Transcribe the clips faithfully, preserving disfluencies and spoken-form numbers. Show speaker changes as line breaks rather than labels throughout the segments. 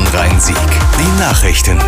Bonn-Rhein-Sieg. Die Nachrichten.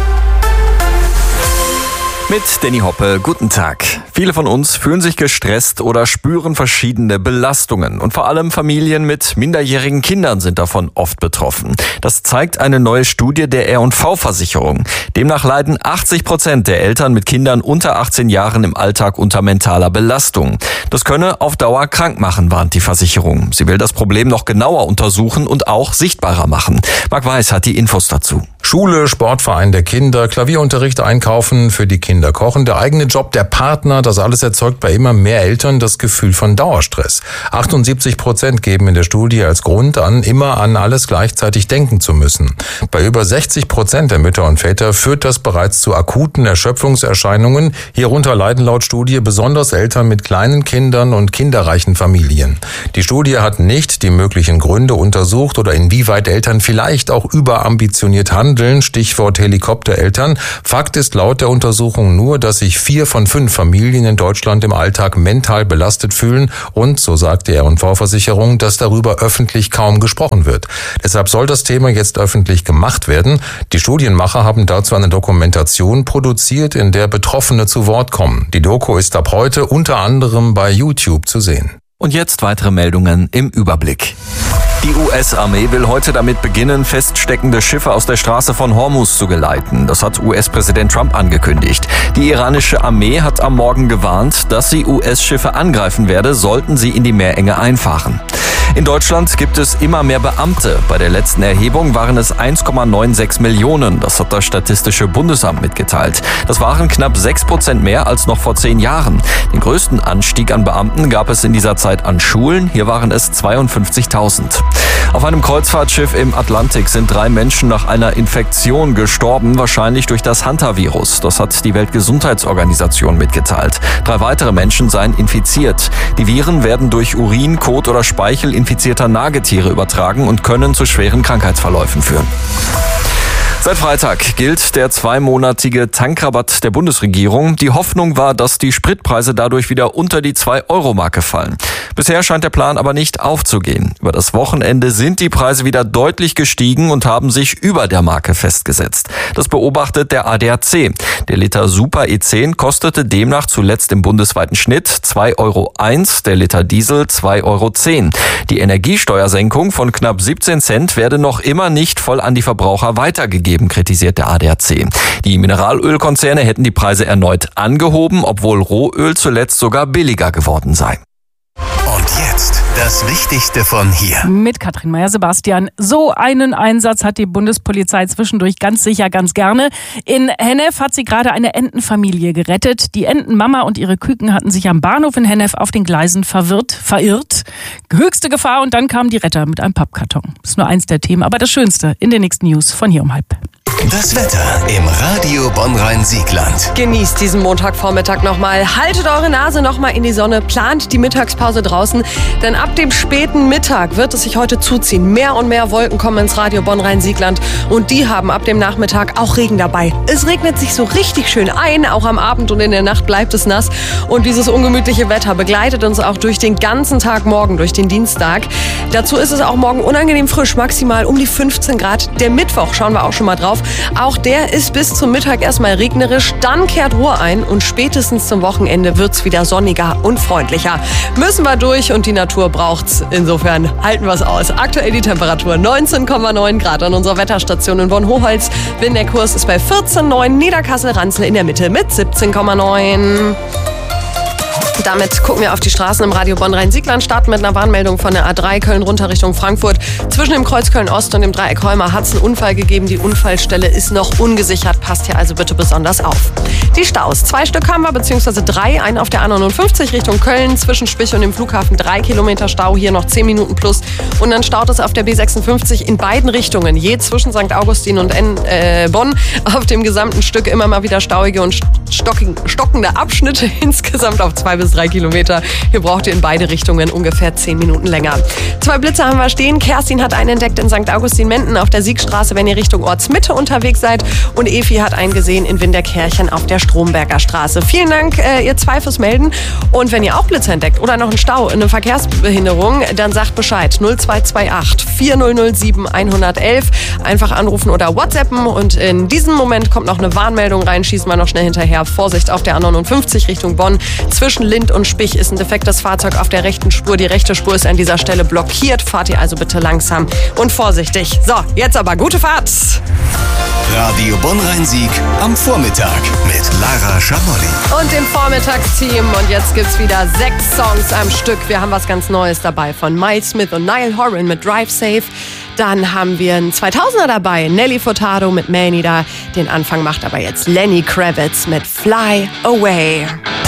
Mit Danny Hoppe, guten Tag. Viele von uns fühlen sich gestresst oder spüren verschiedene Belastungen. Und vor allem Familien mit minderjährigen Kindern sind davon oft betroffen. Das zeigt eine neue Studie der R und V-Versicherung. Demnach leiden achtzig Prozent der Eltern mit Kindern unter achtzehn Jahren im Alltag unter mentaler Belastung. Das könne auf Dauer krank machen, warnt die Versicherung. Sie will das Problem noch genauer untersuchen und auch sichtbarer machen. Marc Weiß hat die Infos dazu.
Schule, Sportverein der Kinder, Klavierunterricht, Einkaufen, für die Kinder kochen, der eigene Job, der Partner, das alles erzeugt bei immer mehr Eltern das Gefühl von Dauerstress. achtundsiebzig Prozent geben in der Studie als Grund an, immer an alles gleichzeitig denken zu müssen. Bei über sechzig Prozent der Mütter und Väter führt das bereits zu akuten Erschöpfungserscheinungen. Hierunter leiden laut Studie besonders Eltern mit kleinen Kindern und kinderreichen Familien. Die Studie hat nicht die möglichen Gründe untersucht oder inwieweit Eltern vielleicht auch überambitioniert handeln. Stichwort Helikoptereltern. Fakt ist laut der Untersuchung nur, dass sich vier von fünf Familien in Deutschland im Alltag mental belastet fühlen und, so sagt die R und V-Versicherung, dass darüber öffentlich kaum gesprochen wird. Deshalb soll das Thema jetzt öffentlich gemacht werden. Die Studienmacher haben dazu eine Dokumentation produziert, in der Betroffene zu Wort kommen. Die Doku ist ab heute unter anderem bei YouTube zu sehen.
Und jetzt weitere Meldungen im Überblick. Die U S-Armee will heute damit beginnen, feststeckende Schiffe aus der Straße von Hormuz zu geleiten. Das hat U S-Präsident Trump angekündigt. Die iranische Armee hat am Morgen gewarnt, dass sie U S-Schiffe angreifen werde, sollten sie in die Meerenge einfahren. In Deutschland gibt es immer mehr Beamte. Bei der letzten Erhebung waren es eins Komma sechsundneunzig Millionen. Das hat das Statistische Bundesamt mitgeteilt. Das waren knapp sechs Prozent mehr als noch vor zehn Jahren. Den größten Anstieg an Beamten gab es in dieser Zeit an Schulen. Hier waren es zweiundfünfzigtausend. Auf einem Kreuzfahrtschiff im Atlantik sind drei Menschen nach einer Infektion gestorben, wahrscheinlich durch das Hantavirus. Das hat die Weltgesundheitsorganisation mitgeteilt. Drei weitere Menschen seien infiziert. Die Viren werden durch Urin, Kot oder Speichel infizierter Nagetiere übertragen und können zu schweren Krankheitsverläufen führen. Seit Freitag gilt der zweimonatige Tankrabatt der Bundesregierung. Die Hoffnung war, dass die Spritpreise dadurch wieder unter die zwei Euro Marke fallen. Bisher scheint der Plan aber nicht aufzugehen. Über das Wochenende sind die Preise wieder deutlich gestiegen und haben sich über der Marke festgesetzt. Das beobachtet der A D A C. Der Liter Super E zehn kostete demnach zuletzt im bundesweiten Schnitt zwei Euro eins, der Liter Diesel zwei Euro zehn. Die Energiesteuersenkung von knapp siebzehn Cent werde noch immer nicht voll an die Verbraucher weitergegeben, kritisiert der A D A C. Die Mineralölkonzerne hätten die Preise erneut angehoben, obwohl Rohöl zuletzt sogar billiger geworden sei.
Und jetzt das Wichtigste von hier.
Mit Katrin Meyer-Sebastian. So einen Einsatz hat die Bundespolizei zwischendurch ganz sicher ganz gerne. In Hennef hat sie gerade eine Entenfamilie gerettet. Die Entenmama und ihre Küken hatten sich am Bahnhof in Hennef auf den Gleisen verwirrt, verirrt. Höchste Gefahr und dann kamen die Retter mit einem Pappkarton. Das ist nur eins der Themen, aber das Schönste in den nächsten News von hier um halb.
Das Wetter im Radio Bonn-Rhein-Siegland.
Genießt diesen Montagvormittag nochmal. Haltet eure Nase nochmal in die Sonne. Plant die Mittagspause draußen. Denn ab dem späten Mittag wird es sich heute zuziehen. Mehr und mehr Wolken kommen ins Radio Bonn-Rhein-Siegland. Und die haben ab dem Nachmittag auch Regen dabei. Es regnet sich so richtig schön ein. Auch am Abend und in der Nacht bleibt es nass. Und dieses ungemütliche Wetter begleitet uns auch durch den ganzen Tag morgen, durch den Dienstag. Dazu ist es auch morgen unangenehm frisch. Maximal um die fünfzehn Grad. Der Mittwoch schauen wir auch schon mal drauf. Auch der ist bis zum Mittag erstmal regnerisch, dann kehrt Ruhe ein und spätestens zum Wochenende wird's wieder sonniger und freundlicher. Müssen wir durch und die Natur braucht's. Insofern halten wir es aus. Aktuell die Temperatur neunzehn Komma neun Grad an unserer Wetterstation in Bonn-Hochholz. Winterkurs ist bei vierzehn Komma neun, Niederkassel-Ranzel in der Mitte mit siebzehn Komma neun. Damit gucken wir auf die Straßen im Radio Bonn-Rhein-Siegland, starten mit einer Warnmeldung von der A drei Köln runter Richtung Frankfurt. Zwischen dem Kreuz Köln-Ost und dem Dreieck Holmer hat es einen Unfall gegeben. Die Unfallstelle ist noch ungesichert. Passt hier also bitte besonders auf. Die Staus. Zwei Stück haben wir, beziehungsweise drei. Einen auf der A neunundfünfzig Richtung Köln. Zwischen Spich und dem Flughafen drei Kilometer Stau. Hier noch zehn Minuten plus. Und dann staut es auf der B sechsundfünfzig in beiden Richtungen. Je zwischen Sankt Augustin und äh, Bonn. Auf dem gesamten Stück immer mal wieder stauige und stockende Abschnitte. Insgesamt auf zwei bis bis drei Kilometer. Hier braucht ihr in beide Richtungen ungefähr zehn Minuten länger. Zwei Blitze haben wir stehen. Kerstin hat einen entdeckt in Sankt Augustin-Menden auf der Siegstraße, wenn ihr Richtung Ortsmitte unterwegs seid. Und Efi hat einen gesehen in Winterkärchen auf der Stromberger Straße. Vielen Dank, äh, ihr zwei, fürs Melden. Und wenn ihr auch Blitze entdeckt oder noch einen Stau, eine Verkehrsbehinderung, dann sagt Bescheid. null zwei zwei acht vier null null sieben eins eins eins. Einfach anrufen oder WhatsAppen. Und in diesem Moment kommt noch eine Warnmeldung rein. Schießen wir noch schnell hinterher. Vorsicht auf der A neunundfünfzig Richtung Bonn. Zwischen Lind und Spich ist ein defektes Fahrzeug auf der rechten Spur. Die rechte Spur ist an dieser Stelle blockiert. Fahrt ihr also bitte langsam und vorsichtig. So, jetzt aber gute Fahrt.
Radio Bonn-Rhein-Sieg am Vormittag mit Lara Schamolli.
Und dem Vormittagsteam. Und jetzt gibt's wieder sechs Songs am Stück. Wir haben was ganz Neues dabei von Miles Smith und Niall Horan mit Drive Safe. Dann haben wir einen zweitausender dabei, Nelly Furtado mit Man Eater. Den Anfang macht aber jetzt Lenny Kravitz mit Fly Away.